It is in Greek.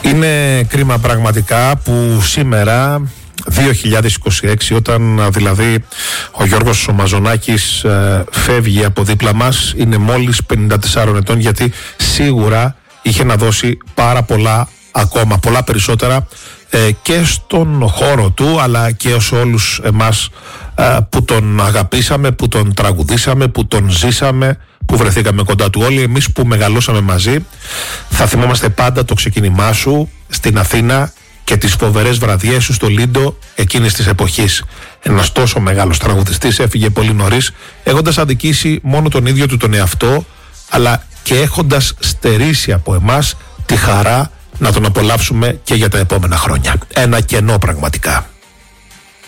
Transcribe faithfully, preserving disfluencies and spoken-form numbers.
Είναι κρίμα πραγματικά που σήμερα δύο χιλιάδες είκοσι έξι, όταν δηλαδή ο Γιώργος ο Μαζονάκης ε, φεύγει από δίπλα μας, είναι μόλις πενήντα τεσσάρων ετών, γιατί σίγουρα είχε να δώσει πάρα πολλά ακόμα, πολλά περισσότερα ε, και στον χώρο του, αλλά και σε όλους εμάς ε, που τον αγαπήσαμε, που τον τραγουδήσαμε, που τον ζήσαμε, που βρεθήκαμε κοντά του. Όλοι εμείς που μεγαλώσαμε μαζί θα θυμόμαστε πάντα το ξεκίνημά σου στην Αθήνα και τις φοβερές βραδιές σου στο Λίντο εκείνης της εποχής. Ένας τόσο μεγάλος τραγουδιστής έφυγε πολύ νωρίς, έχοντας αδικήσει μόνο τον ίδιο του τον εαυτό, αλλά και έχοντας στερήσει από εμάς τη χαρά να τον απολαύσουμε και για τα επόμενα χρόνια. Ένα κενό πραγματικά.